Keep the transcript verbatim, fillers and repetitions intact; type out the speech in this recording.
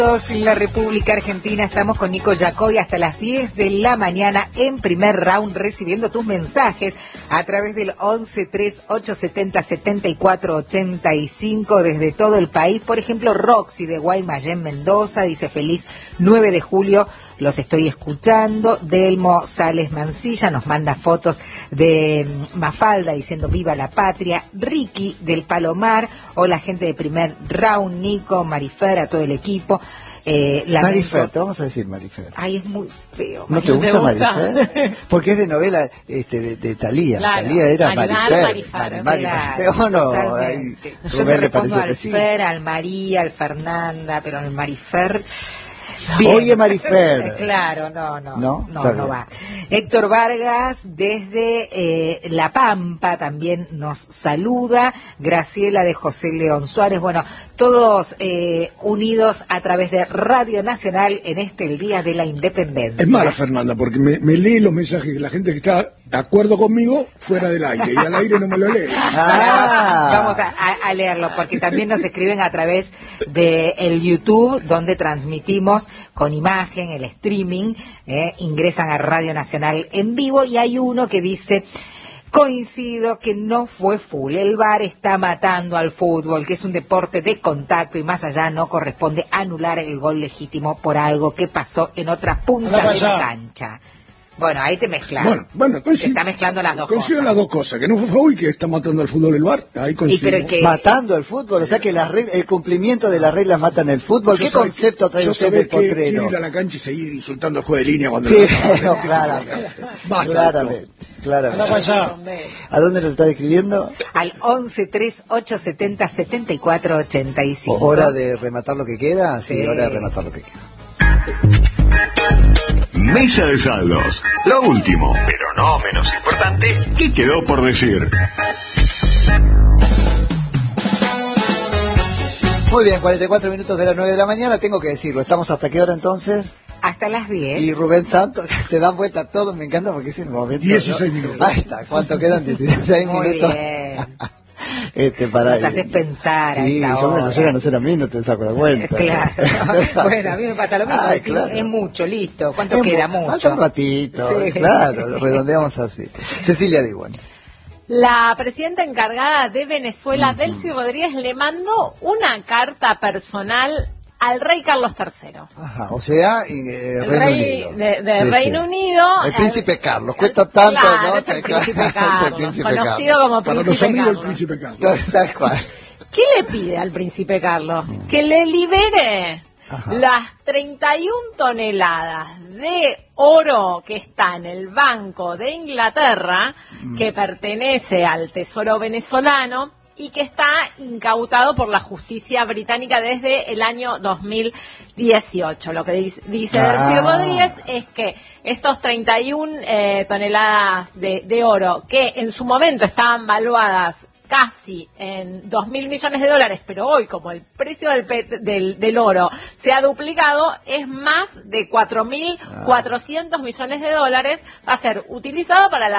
En la República Argentina estamos con Nico Yacoy hasta las diez de la mañana en primer round, recibiendo tus mensajes a través del once tres ocho setenta setenta y cuatro ochenta y cinco desde todo el país. Por ejemplo, Roxy de Guaymallén, Mendoza, dice: feliz nueve de julio, los estoy escuchando. Delmo Sales Mancilla nos manda fotos de Mafalda diciendo viva la patria. Ricky del Palomar: hola gente de primer round, Nico, Marifer, a todo el equipo. Eh, Marifer, te vamos a decir Marifer. Ay, es muy feo. ¿No te gusta, gusta Marifer? Porque es de novela este, de, de Thalía. Claro. Thalía era Marimar, Marifer. Marifer. Marifer. Oh, no, ahí, yo me respondo al Fer, al María, al Fernanda, pero al Marifer... Bien. Oye, Marifer. Claro, no, no, no, no, no va. Héctor Vargas desde eh, La Pampa también nos saluda. Graciela de José León Suárez. Bueno, todos eh, unidos a través de Radio Nacional en este el Día de la Independencia. Es mala, Fernanda, porque me, me lee los mensajes de la gente que está de acuerdo conmigo fuera del aire, y al aire no me lo lee. Ah. Vamos a, a, a leerlo, porque también nos escriben a través de el YouTube, donde transmitimos con imagen, el streaming, eh, ingresan a Radio Nacional en vivo, y hay uno que dice: coincido que no fue full, el V A R está matando al fútbol, que es un deporte de contacto, y más allá no corresponde anular el gol legítimo por algo que pasó en otra punta de la cancha. Bueno, ahí te mezclas. Bueno, bueno, te está mezclando las dos coincido cosas. las dos cosas, que no fue foul y que está matando al fútbol el V A R. Ahí coincido. Y que... Matando al fútbol, o sea que las reglas, el cumplimiento de las reglas matan el fútbol. ¿Qué concepto trae usted del potrero? Yo sabés ir a la cancha y seguir insultando al juez de línea cuando... Sí, no, claramente. Claramente. Claramente. ¿A dónde lo está escribiendo? Al once tres ocho setenta setenta y cuatro ochenta y cinco. ¿Hora de rematar lo que queda? Sí, sí, hora de rematar lo que queda. Mesa de saldos. Lo último, pero no menos importante, ¿qué quedó por decir? Muy bien, cuarenta y cuatro minutos de las nueve de la mañana, tengo que decirlo. ¿Estamos hasta qué hora entonces? Hasta las diez. Y Rubén Santos, se dan vuelta todos, me encanta porque es el momento. dieciséis, ¿no? minutos. Ahí está, ¿cuánto quedan? dieciséis Muy minutos. Bien. Este, para Nos haces pensar. Sí, a esta yo hora. me lo llegan a hacer a mí, no te saco la cuenta. Claro. Bueno, a mí me pasa lo mismo. Ay, decir, claro. Es mucho, listo. ¿Cuánto es queda? mu Mucho. Falta un ratito. Sí. Claro, lo redondeamos así. Cecilia Diwan. La presidenta encargada de Venezuela, uh-huh. Delcy Rodríguez, le mandó una carta personal al rey Carlos tercero. Ajá, o sea, y, eh, el Reino rey Unido. de, de sí, Reino sí. Unido. El príncipe Carlos, cuesta tanto, claro, ¿no? Es el príncipe Carlos, el príncipe conocido Carlos. como Para príncipe los amigos Carlos. el príncipe Carlos. Tal cual. ¿Qué le pide al príncipe Carlos? Que le libere Ajá. las treinta y una toneladas de oro que está en el Banco de Inglaterra, mm. que pertenece al Tesoro venezolano y que está incautado por la justicia británica desde el año dos mil dieciocho. Lo que dice, dice ah. Delcy Rodríguez es que estos treinta y una eh, toneladas de, de oro, que en su momento estaban valuadas casi en dos mil millones de dólares, pero hoy, como el precio del, del, del oro se ha duplicado, es más de cuatro mil cuatrocientos millones de dólares, va a ser utilizado para la